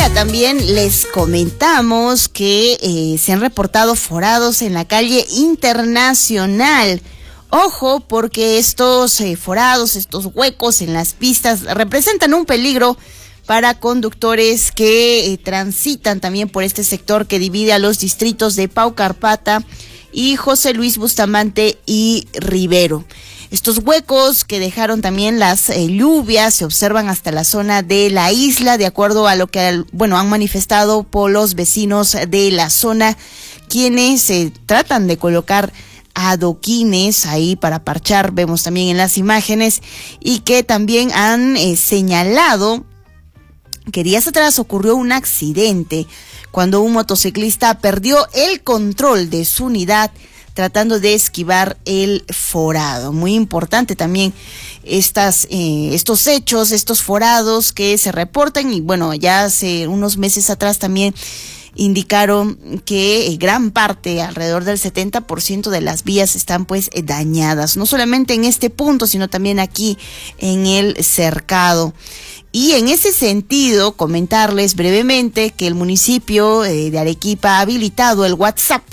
día también les comentamos que se han reportado forados en la calle Internacional. Ojo, porque estos forados, estos huecos en las pistas representan un peligro para conductores que transitan también por este sector que divide a los distritos de Pau Carpata y José Luis Bustamante y Rivero. Estos huecos que dejaron también las lluvias se observan hasta la zona de la isla, de acuerdo a lo que han manifestado por los vecinos de la zona, quienes tratan de colocar adoquines ahí para parchar, vemos también en las imágenes, y que también han señalado que días atrás ocurrió un accidente cuando un motociclista perdió el control de su unidad tratando de esquivar el forado. Muy importante también estos hechos, estos forados que se reportan, y ya hace unos meses atrás también indicaron que gran parte, alrededor del 70% de las vías están dañadas, no solamente en este punto, sino también aquí en el cercado. Y en ese sentido, comentarles brevemente que el municipio de Arequipa ha habilitado el WhatsApp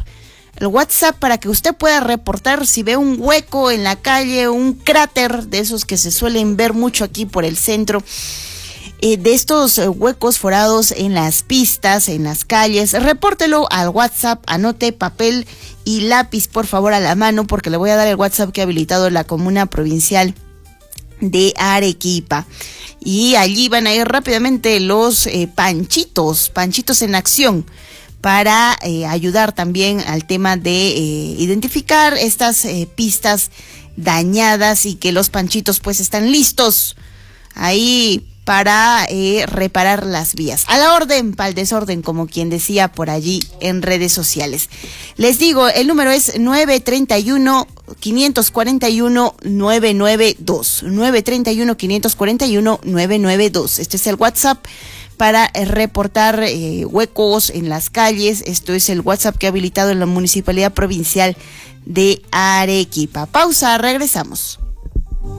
para que usted pueda reportar si ve un hueco en la calle, un cráter de esos que se suelen ver mucho aquí por el centro, de estos huecos forados en las pistas, en las calles. Repórtelo al WhatsApp, anote papel y lápiz por favor a la mano, porque le voy a dar el WhatsApp que ha habilitado la Comuna Provincial de Arequipa. Y allí van a ir rápidamente los panchitos en acción para ayudar también al tema de identificar estas pistas dañadas, y que los panchitos están listos ahí para reparar las vías. A la orden, para el desorden, como quien decía por allí en redes sociales. Les digo, el número es 931-541-992. 931-541-992. Este es el WhatsApp para reportar huecos en las calles. Esto es el WhatsApp que ha habilitado en la Municipalidad Provincial de Arequipa. Pausa, regresamos.